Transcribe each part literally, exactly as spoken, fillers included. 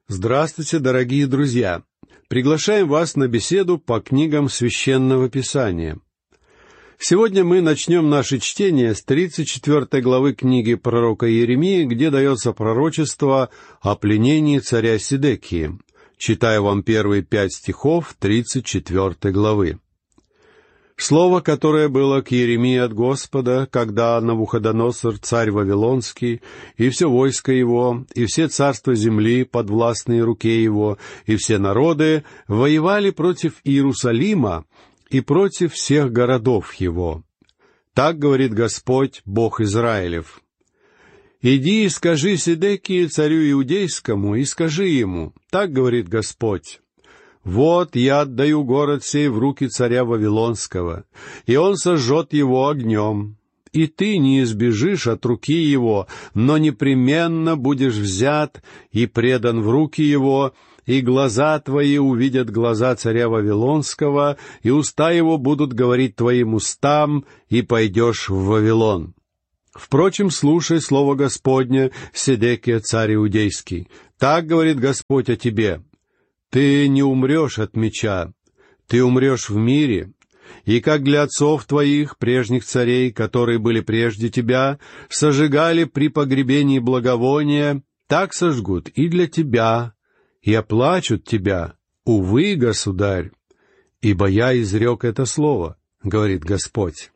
Здравствуйте, дорогие друзья! Приглашаем вас на беседу по книгам Священного Писания. Сегодня мы начнем наше чтение с тридцать четвёртой главы книги пророка Иеремии, где дается пророчество о пленении царя Седекии. Читаю вам первые пять стихов тридцать четвёртой главы. Слово, которое было к Иеремии от Господа, когда Навуходоносор, царь Вавилонский, и все войско его, и все царства земли, подвластные руке его, и все народы воевали против Иерусалима и против всех городов его. Так говорит Господь, Бог Израилев. «Иди и скажи Седекии, царю Иудейскому, и скажи ему, так говорит Господь, вот я отдаю город сей в руки царя Вавилонского, и он сожжет его огнем. И ты не избежишь от руки его, но непременно будешь взят и предан в руки его, и глаза твои увидят глаза царя Вавилонского, и уста его будут говорить твоим устам, и пойдешь в Вавилон. Впрочем, слушай слово Господне, Седекия, царь Иудейский. Так говорит Господь о тебе. Ты не умрешь от меча, ты умрешь в мире, и как для отцов твоих, прежних царей, которые были прежде тебя, сожигали при погребении благовония, так сожгут и для тебя, и оплачут тебя, увы, государь, ибо я изрек это слово, говорит Господь».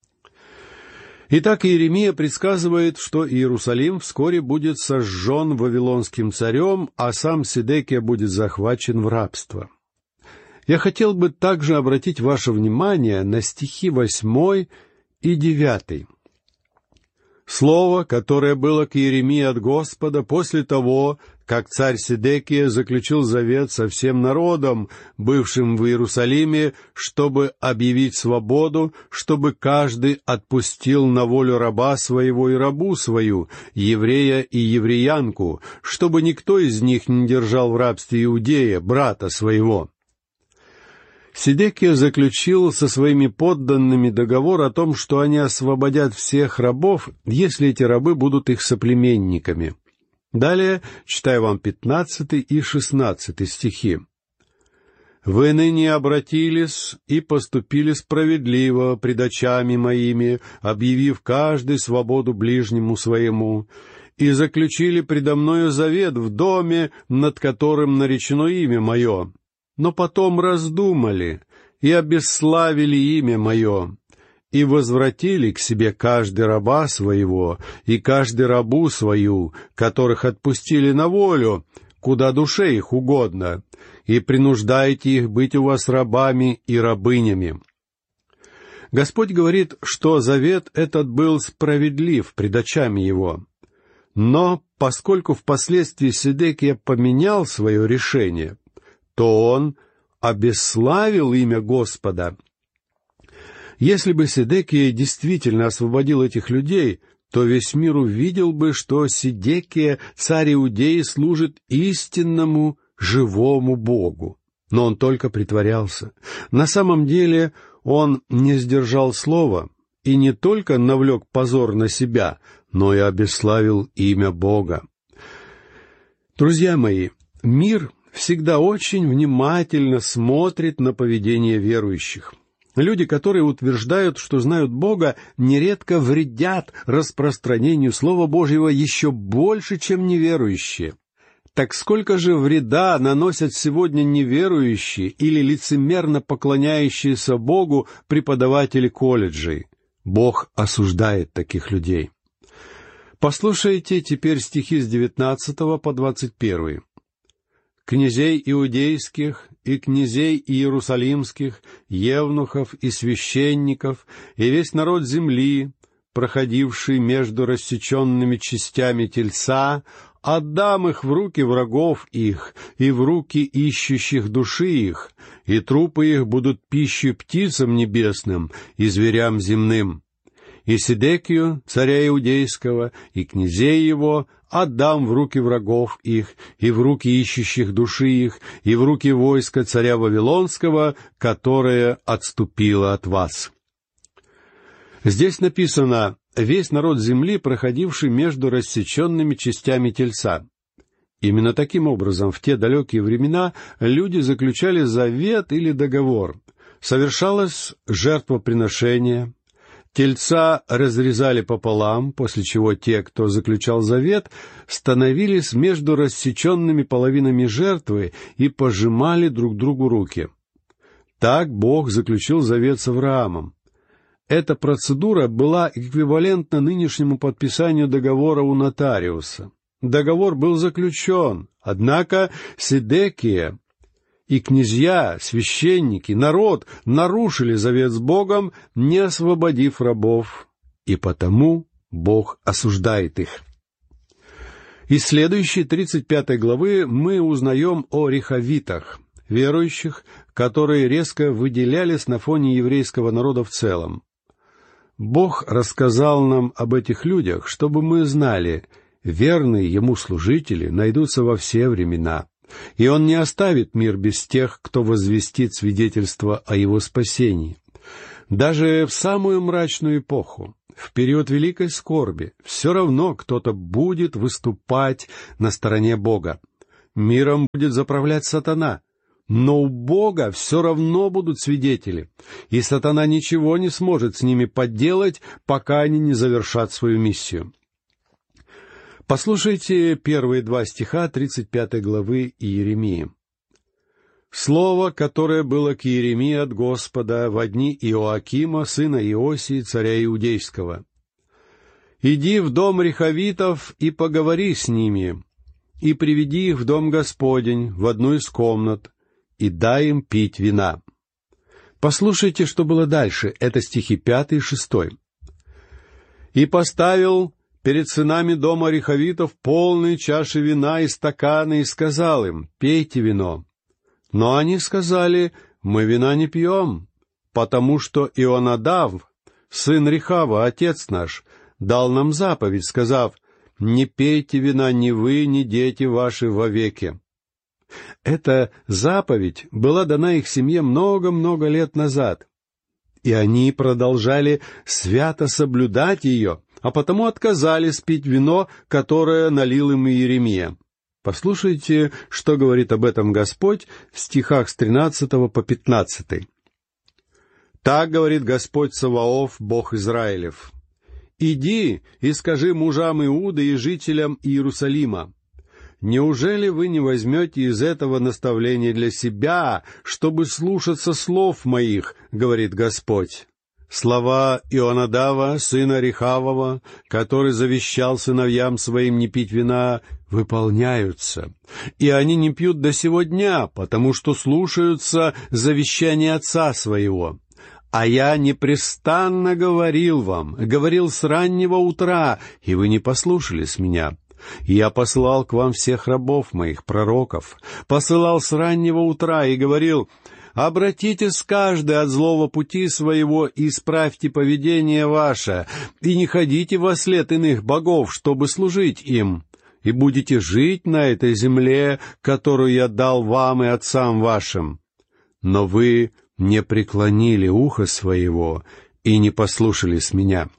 Итак, Иеремия предсказывает, что Иерусалим вскоре будет сожжен вавилонским царем, а сам Седекия будет захвачен в рабство. Я хотел бы также обратить ваше внимание на стихи восьмой и девятый. Слово, которое было к Иеремии от Господа после того, как царь Седекия заключил завет со всем народом, бывшим в Иерусалиме, чтобы объявить свободу, чтобы каждый отпустил на волю раба своего и рабу свою, еврея и евреянку, чтобы никто из них не держал в рабстве иудея, брата своего. Седекия заключил со своими подданными договор о том, что они освободят всех рабов, если эти рабы будут их соплеменниками. Далее читаю вам пятнадцатый и шестнадцатый стихи. «Вы ныне обратились и поступили справедливо пред очами моими, объявив каждый свободу ближнему своему, и заключили предо мною завет в доме, над которым наречено имя мое. Но потом раздумали и обесславили имя мое, и возвратили к себе каждый раба своего и каждый рабу свою, которых отпустили на волю, куда душе их угодно, и принуждаете их быть у вас рабами и рабынями». Господь говорит, что завет этот был справедлив пред очами его. Но поскольку впоследствии Седекия поменял свое решение, то он обесславил имя Господа. Если бы Седекия действительно освободил этих людей, то весь мир увидел бы, что Седекия, царь Иудеи, служит истинному живому Богу. Но он только притворялся. На самом деле он не сдержал слова и не только навлек позор на себя, но и обесславил имя Бога. Друзья мои, мир всегда очень внимательно смотрит на поведение верующих. Люди, которые утверждают, что знают Бога, нередко вредят распространению Слова Божьего еще больше, чем неверующие. Так сколько же вреда наносят сегодня неверующие или лицемерно поклоняющиеся Богу преподаватели колледжей? Бог осуждает таких людей. Послушайте теперь стихи с девятнадцатого по двадцать первый. «Князей иудейских и князей иерусалимских, евнухов и священников, и весь народ земли, проходивший между рассеченными частями тельца, отдам их в руки врагов их и в руки ищущих души их, и трупы их будут пищей птицам небесным и зверям земным. И Седекию, царя Иудейского, и князей его отдам в руки врагов их, и в руки ищущих души их, и в руки войска царя Вавилонского, которое отступило от вас». Здесь написано «весь народ земли, проходивший между рассеченными частями тельца». Именно таким образом в те далекие времена люди заключали завет или договор. Совершалось жертвоприношение, тельца разрезали пополам, после чего те, кто заключал завет, становились между рассеченными половинами жертвы и пожимали друг другу руки. Так Бог заключил завет с Авраамом. Эта процедура была эквивалентна нынешнему подписанию договора у нотариуса. Договор был заключен, однако Седекия и князья, священники, народ нарушили завет с Богом, не освободив рабов, и потому Бог осуждает их. Из следующей тридцать пятой главы мы узнаем о рехавитах, верующих, которые резко выделялись на фоне еврейского народа в целом. Бог рассказал нам об этих людях, чтобы мы знали, верные Ему служители найдутся во все времена, и Он не оставит мир без тех, кто возвестит свидетельство о Его спасении. Даже в самую мрачную эпоху, в период великой скорби, все равно кто-то будет выступать на стороне Бога. Миром будет заправлять сатана, но у Бога все равно будут свидетели, и сатана ничего не сможет с ними поделать, пока они не завершат свою миссию. Послушайте первые два стиха тридцать пятой главы Иеремии. «Слово, которое было к Иеремии от Господа во дни Иоакима, сына Иосии, царя Иудейского. Иди в дом рехавитов и поговори с ними, и приведи их в дом Господень, в одну из комнат, и дай им пить вина». Послушайте, что было дальше, это стихи пятый и шестой. «И поставил перед сынами дома рехавитов полные чаши вина и стаканы, и сказал им: пейте вино. Но они сказали: мы вина не пьем, потому что Ионадав, сын Рехава, отец наш, дал нам заповедь, сказав: не пейте вина ни вы, ни дети ваши вовеки». Эта заповедь была дана их семье много-много лет назад, и они продолжали свято соблюдать ее, а потому отказались пить вино, которое налил им Иеремия. Послушайте, что говорит об этом Господь в стихах с тринадцатого по пятнадцатый. «Так говорит Господь Саваоф, Бог Израилев: иди и скажи мужам Иуды и жителям Иерусалима: неужели вы не возьмете из этого наставления для себя, чтобы слушаться слов моих, говорит Господь? Слова Ионадава, сына Рехавова, который завещал сыновьям своим не пить вина, выполняются, и они не пьют до сего дня, потому что слушаются завещания отца своего. А я непрестанно говорил вам, говорил с раннего утра, и вы не послушались меня. Я посылал к вам всех рабов моих, пророков, посылал с раннего утра и говорил: обратитесь каждый от злого пути своего и исправьте поведение ваше, и не ходите во след иных богов, чтобы служить им, и будете жить на этой земле, которую я дал вам и отцам вашим. Но вы не преклонили ухо своего и не послушались меня».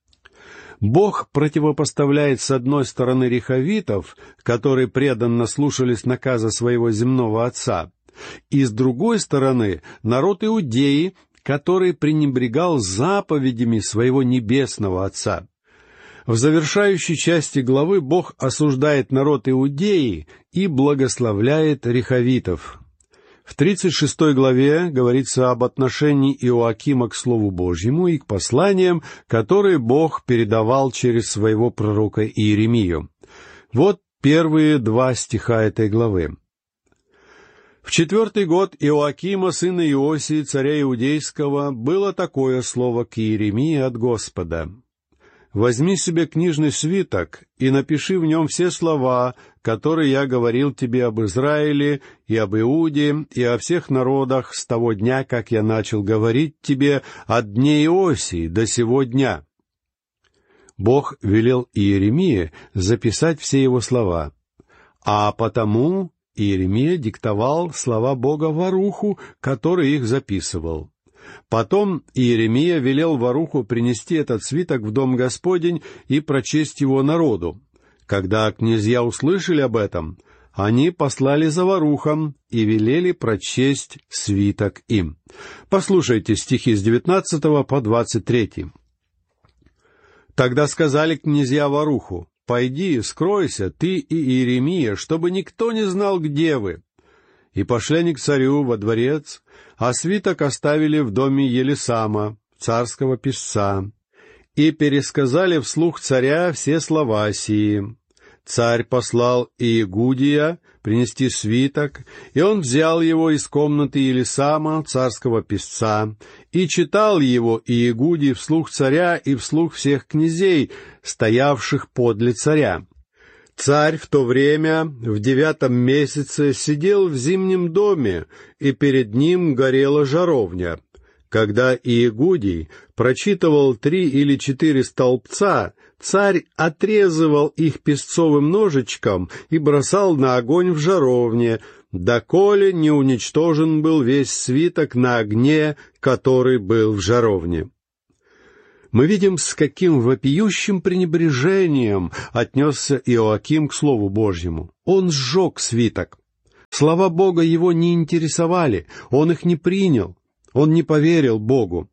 Бог противопоставляет с одной стороны рехавитов, которые преданно слушались наказа своего земного отца, и с другой стороны народ Иудеи, который пренебрегал заповедями своего небесного Отца. В завершающей части главы Бог осуждает народ Иудеи и благословляет рехавитов. В тридцать шестой главе говорится об отношении Иоакима к Слову Божьему и к посланиям, которые Бог передавал через своего пророка Иеремию. Вот первые два стиха этой главы. «В четвертый год Иоакима, сына Иосии, царя Иудейского, было такое слово к Иеремии от Господа: возьми себе книжный свиток и напиши в нем все слова, которые я говорил тебе об Израиле и об Иуде и о всех народах с того дня, как я начал говорить тебе от дней Иосии до сего дня». Бог велел Иеремии записать все его слова, а потому Иеремия диктовал слова Бога Варуху, который их записывал. Потом Иеремия велел Варуху принести этот свиток в дом Господень и прочесть его народу. Когда князья услышали об этом, они послали за варухом и велели прочесть свиток им. Послушайте стихи с девятнадцатого по двадцать третий. «Тогда сказали князья варуху: пойди, скройся, ты и Иеремия, чтобы никто не знал, где вы. И пошли они к царю во дворец, а свиток оставили в доме Елисама, царского писца, и пересказали вслух царя все слова сии. Царь послал Иегудия принести свиток, и он взял его из комнаты Елисама, царского писца, и читал его Иегудий вслух царя и вслух всех князей, стоявших подле царя. Царь в то время, в девятом месяце, сидел в зимнем доме, и перед ним горела жаровня. Когда Иегудий прочитывал три или четыре столбца, царь отрезывал их песцовым ножичком и бросал на огонь в жаровне, доколе не уничтожен был весь свиток на огне, который был в жаровне». Мы видим, с каким вопиющим пренебрежением отнесся Иоаким к Слову Божьему. Он сжег свиток. Слова Бога его не интересовали, он их не принял, он не поверил Богу.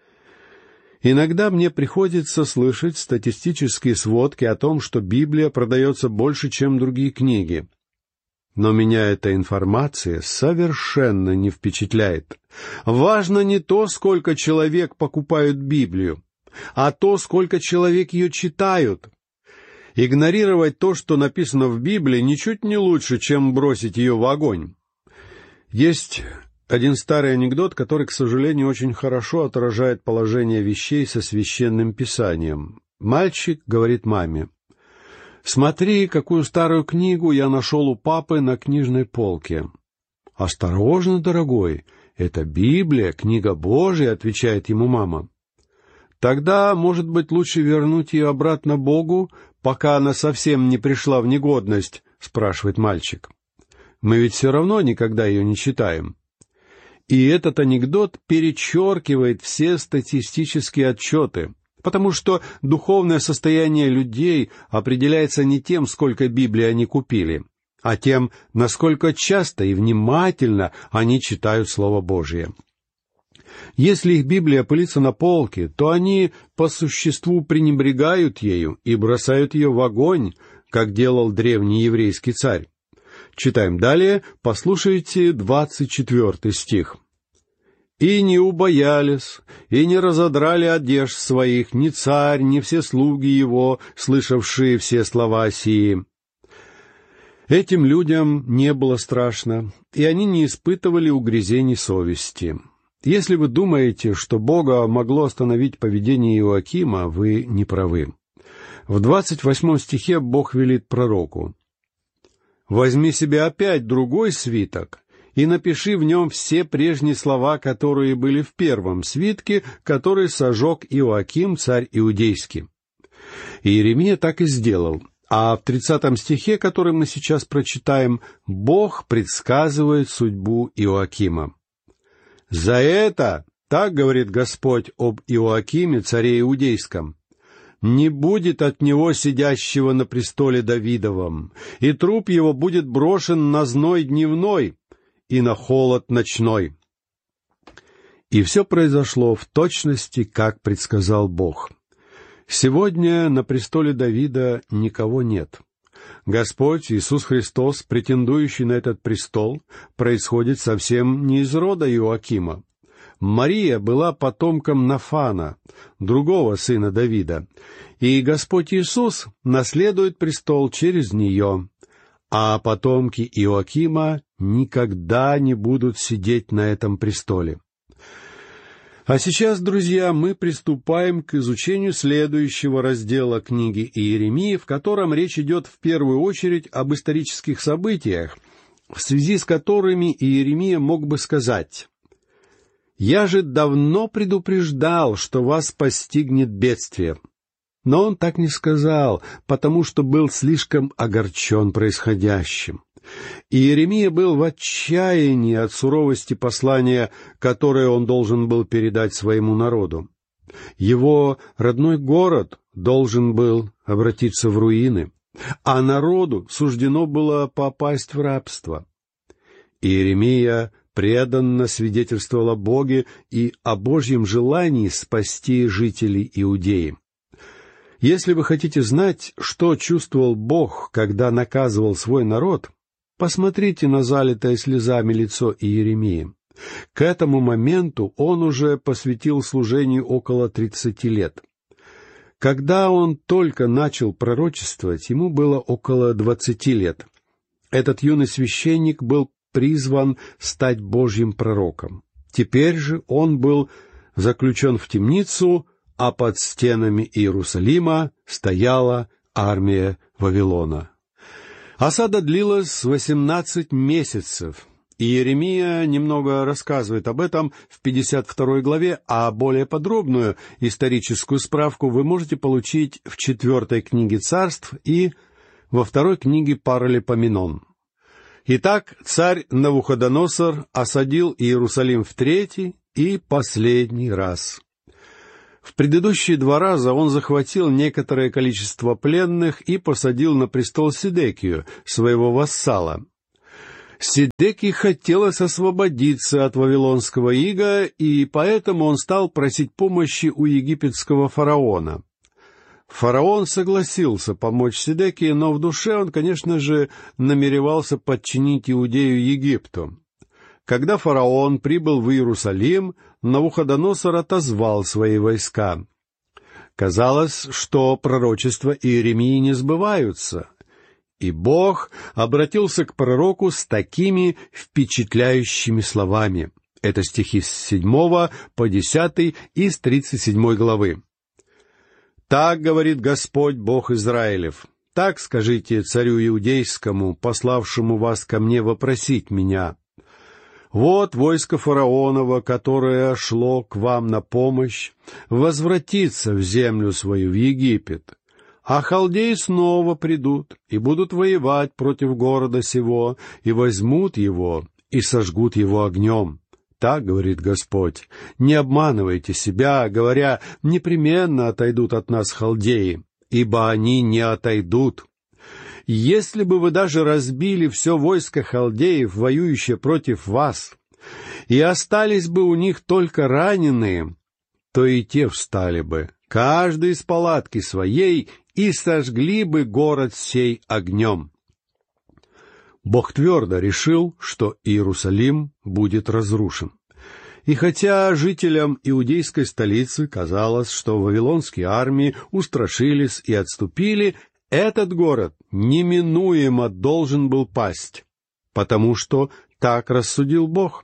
Иногда мне приходится слышать статистические сводки о том, что Библия продается больше, чем другие книги. Но меня эта информация совершенно не впечатляет. Важно не то, сколько человек покупают Библию, а то, сколько человек ее читают. Игнорировать то, что написано в Библии, ничуть не лучше, чем бросить ее в огонь. Есть один старый анекдот, который, к сожалению, очень хорошо отражает положение вещей со Священным Писанием. Мальчик говорит маме: «Смотри, какую старую книгу я нашел у папы на книжной полке». «Осторожно, дорогой, это Библия, книга Божия», — отвечает ему мама. «Тогда, может быть, лучше вернуть ее обратно Богу, пока она совсем не пришла в негодность?» — спрашивает мальчик. «Мы ведь все равно никогда ее не читаем». И этот анекдот перечеркивает все статистические отчеты, потому что духовное состояние людей определяется не тем, сколько Библии они купили, а тем, насколько часто и внимательно они читают Слово Божие. Если их Библия пылится на полке, то они по существу пренебрегают ею и бросают ее в огонь, как делал древний еврейский царь. Читаем далее, послушайте двадцать четвертый стих. «И не убоялись, и не разодрали одежд своих ни царь, ни все слуги его, слышавшие все слова сии». Этим людям не было страшно, и они не испытывали угрызений совести. Если вы думаете, что Бога могло остановить поведение Иоакима, вы не правы. В двадцать восьмом стихе Бог велит пророку: «Возьми себе опять другой свиток и напиши в нем все прежние слова, которые были в первом свитке, который сожег Иоаким, царь иудейский». И Иеремия так и сделал. А в тридцатом стихе, который мы сейчас прочитаем, Бог предсказывает судьбу Иоакима. «За это, так говорит Господь об Иоакиме, царе иудейском, не будет от него сидящего на престоле Давидовом, и труп его будет брошен на зной дневной и на холод ночной». И все произошло в точности, как предсказал Бог. Сегодня на престоле Давида никого нет. Господь Иисус Христос, претендующий на этот престол, происходит совсем не из рода Иоакима. Мария была потомком Нафана, другого сына Давида, и Господь Иисус наследует престол через нее, а потомки Иоакима никогда не будут сидеть на этом престоле. А сейчас, друзья, мы приступаем к изучению следующего раздела книги Иеремии, в котором речь идет в первую очередь об исторических событиях, в связи с которыми Иеремия мог бы сказать: «Я же давно предупреждал, что вас постигнет бедствие». Но он так не сказал, потому что был слишком огорчен происходящим. Иеремия был в отчаянии от суровости послания, которое он должен был передать своему народу. Его родной город должен был обратиться в руины. а народу суждено было попасть в рабство. Иеремия преданно свидетельствовал о Боге и о Божьем желании спасти жителей Иудеи. Если вы хотите знать, что чувствовал Бог, когда наказывал свой народ, посмотрите на залитое слезами лицо Иеремии. К этому моменту он уже посвятил служению около тридцати лет. Когда он только начал пророчествовать, ему было около двадцати лет. Этот юный священник был призван стать Божьим пророком. Теперь же он был заключен в темницу, а под стенами Иерусалима стояла армия Вавилона. Осада длилась восемнадцать месяцев. И Иеремия немного рассказывает об этом в пятьдесят второй главе, а более подробную историческую справку вы можете получить в четвертой книге Царств и во второй книге Паралипоменон. Итак, царь Навуходоносор осадил Иерусалим в третий и последний раз. В предыдущие два раза он захватил некоторое количество пленных и посадил на престол Сидекию, своего вассала. Сидекий хотелось освободиться от вавилонского ига, и поэтому он стал просить помощи у египетского фараона. Фараон согласился помочь Сидекии, но в душе он, конечно же, намеревался подчинить Иудею Египту. Когда фараон прибыл в Иерусалим, Навуходоносор отозвал свои войска. Казалось, что пророчества Иеремии не сбываются, и Бог обратился к пророку с такими впечатляющими словами. Это стихи с седьмого по десятый и с тридцать седьмой главы. «Так говорит Господь, Бог Израилев, так скажите царю Иудейскому, пославшему вас ко мне вопросить меня. Вот войско фараонова, которое шло к вам на помощь, возвратится в землю свою, в Египет. А халдеи снова придут и будут воевать против города сего, и возьмут его, и сожгут его огнем. Так говорит Господь. Не обманывайте себя, говоря, непременно отойдут от нас халдеи, ибо они не отойдут. Если бы вы даже разбили все войско халдеев, воюющее против вас, и остались бы у них только раненые, то и те встали бы, каждый из палатки своей, и сожгли бы город сей огнем». Бог твердо решил, что Иерусалим будет разрушен. И хотя жителям иудейской столицы казалось, что вавилонские армии устрашились и отступили, этот город неминуемо должен был пасть, потому что так рассудил Бог.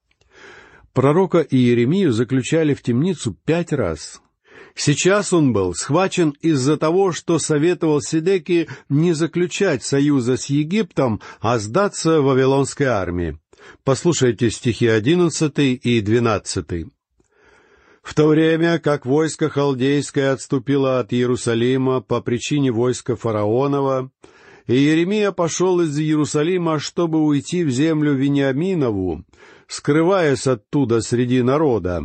Пророка Иеремию заключали в темницу пять раз. Сейчас он был схвачен из-за того, что советовал Сидекии не заключать союза с Египтом, а сдаться вавилонской армии. Послушайте стихи одиннадцатый и двенадцатый. «В то время, как войско халдейское отступило от Иерусалима по причине войска фараонова, Иеремия пошел из Иерусалима, чтобы уйти в землю Вениаминову, скрываясь оттуда среди народа.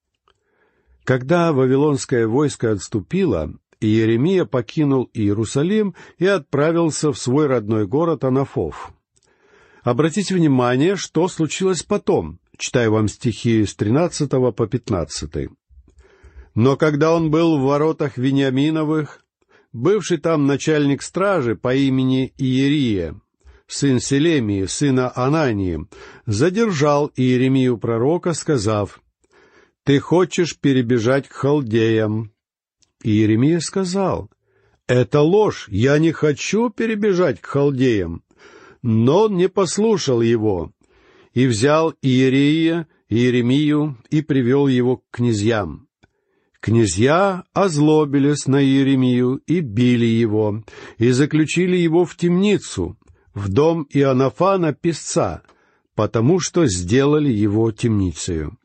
Когда вавилонское войско отступило, Иеремия покинул Иерусалим и отправился в свой родной город Анафов. Обратите внимание, что случилось потом. Читаю вам стихи с тринадцатого по пятнадцатый. «Но когда он был в воротах Вениаминовых, бывший там начальник стражи по имени Иерия, сын Селемии, сына Анании, задержал Иеремию пророка, сказав: «Ты хочешь перебежать к халдеям?» Иеремия сказал: «Это ложь, я не хочу перебежать к халдеям». Но он не послушал его, и взял Иерия, Иеремию, и привел его к князьям. Князья озлобились на Иеремию и били его, и заключили его в темницу, в дом Иоаннафана песца, потому что сделали его темницею.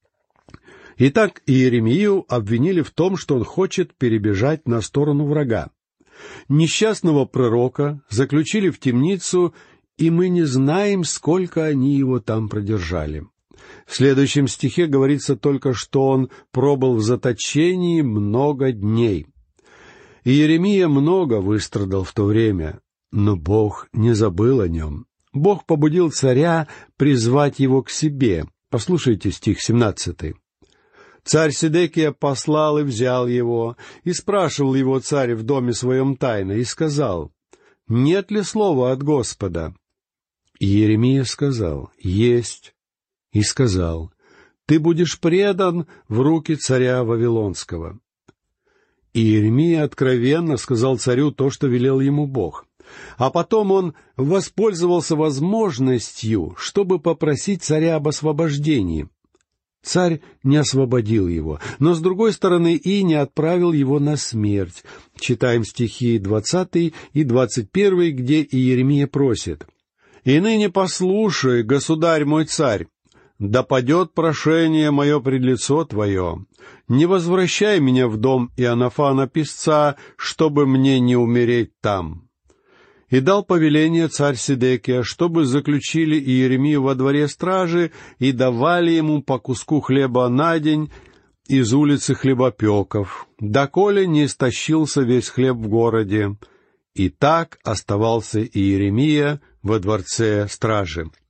Итак, Иеремию обвинили в том, что он хочет перебежать на сторону врага. Несчастного пророка заключили в темницу, и мы не знаем, сколько они его там продержали. В следующем стихе говорится только, что он пробыл в заточении много дней. Иеремия много выстрадал в то время, но Бог не забыл о нем. Бог побудил царя призвать его к себе. Послушайте стих семнадцатый. «Царь Седекия послал и взял его, и спрашивал его царь в доме своем тайно, и сказал: нет ли слова от Господа? И Иеремия сказал: есть. И сказал: ты будешь предан в руки царя Вавилонского». И Иеремия откровенно сказал царю то, что велел ему Бог. А потом он воспользовался возможностью, чтобы попросить царя об освобождении. Царь не освободил его, но, с другой стороны, и не отправил его на смерть. Читаем стихи двадцатый и двадцать первый, где Иеремия просит: «И ныне послушай, государь мой царь, да падет прошение мое пред лицо твое. Не возвращай меня в дом Иоаннафана писца, чтобы мне не умереть там». И дал повеление царь Седекия, чтобы заключили Иеремию во дворе стражи и давали ему по куску хлеба на день из улицы хлебопеков, доколе не истощился весь хлеб в городе. И так оставался Иеремия во дворце стражи.